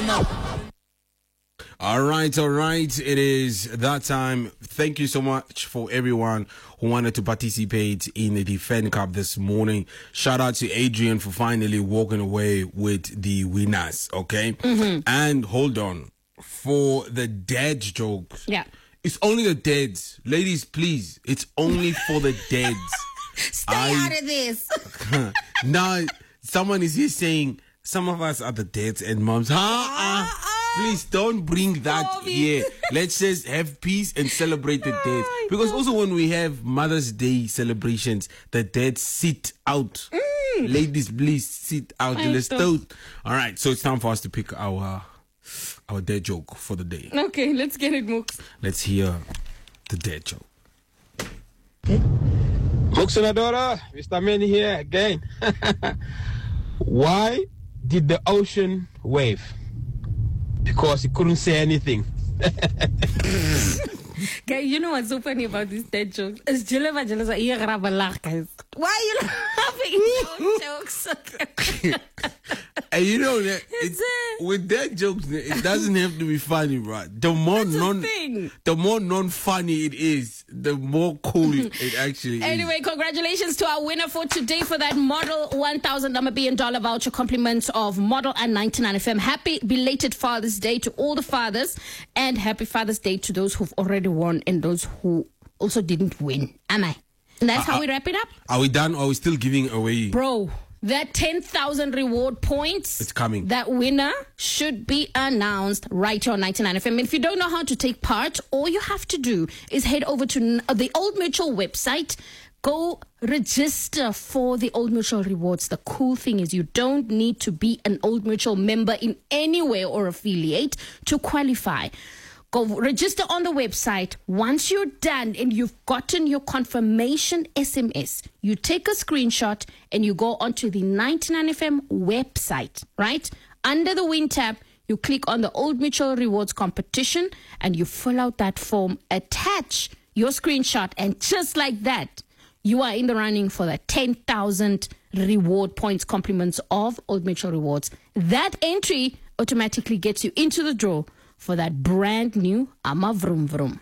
All right. It is that time. Thank you so much for everyone who wanted to participate in the Fan Cup this morning. Shout out to Adrian for finally walking away with the winners. Okay. And hold on for the dad jokes. Yeah. It's only the dads. Ladies, please. It's only for the dads. Stay out of this. Now, someone is here saying some of us are the dads and moms. Please don't bring that here. Let's just have peace and celebrate the dads. Because also when we have Mother's Day celebrations, the dads sit out. Ladies, please sit out. All right, so it's time for us to pick our dad joke for the day. Okay, let's get it, Mooks. Let's hear the dad joke. Mooks and Adora, Mr. Manny here again. Why did the ocean wave? Because he couldn't say anything. Okay, you know what's so funny about this dad jokes? It's guys. Why are you laughing at your jokes? And you know that with dad jokes, it doesn't have to be funny, right? The more non-funny it is, the more cool it actually is. Anyway, congratulations to our winner for today for that Model 1,000 Namibian dollar voucher compliments of Model and 99 FM. Happy belated Father's Day to all the fathers, and happy Father's Day to those who've already won and those who also didn't win. Am I? And that's how we wrap it up? Are we done, or are we still giving away? Bro, that 10,000 reward points, it's coming. That winner should be announced right here on 99 FM. And if you don't know how to take part, all you have to do is head over to the Old Mutual website. Go register for the Old Mutual rewards. The cool thing is you don't need to be an Old Mutual member in any way or affiliate to qualify. Go register on the website. Once you're done and you've gotten your confirmation SMS, you take a screenshot and you go onto the 99FM website, right? Under the Win tab, you click on the Old Mutual Rewards competition and you fill out that form, attach your screenshot, and just like that, you are in the running for the 10,000 reward points compliments of Old Mutual Rewards. That entry automatically gets you into the draw for that brand new Ama Vroom Vroom.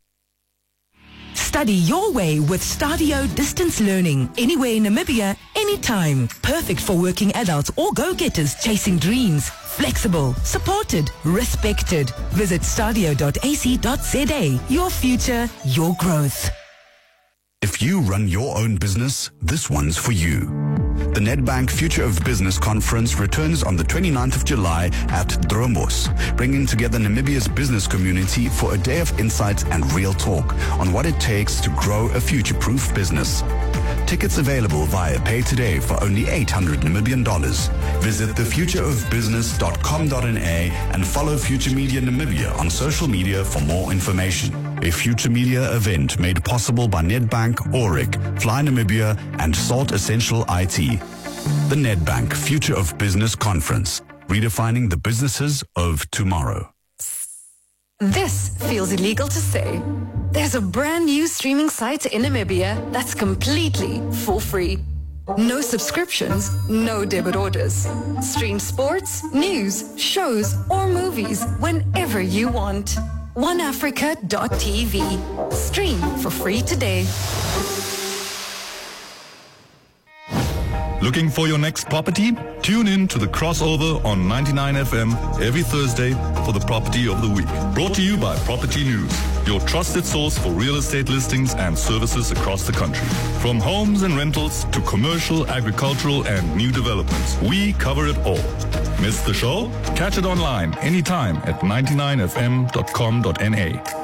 Study your way with Stadio Distance Learning. Anywhere in Namibia, anytime. Perfect for working adults or go-getters chasing dreams. Flexible, supported, respected. Visit stadio.ac.za. Your future, your growth. If you run your own business, this one's for you. The Nedbank Future of Business Conference returns on the 29th of July at Dromos, bringing together Namibia's business community for a day of insights and real talk on what it takes to grow a future-proof business. Tickets available via Pay Today for only $800 Namibian. Visit thefutureofbusiness.com.na and follow Future Media Namibia on social media for more information. A Future Media event made possible by Nedbank, Auric, Fly Namibia, and Salt Essential IT. The Nedbank Future of Business Conference, redefining the businesses of tomorrow. This feels illegal to say. There's a brand new streaming site in Namibia that's completely for free. No subscriptions, no debit orders. Stream sports, news, shows, or movies whenever you want. OneAfrica.tv. Stream for free today. Looking for your next property? Tune in to the crossover on 99 FM every Thursday for the Property of the Week. Brought to you by Property News, your trusted source for real estate listings and services across the country. From homes and rentals to commercial, agricultural, and new developments, we cover it all. Miss the show? Catch it online anytime at 99fm.com.na.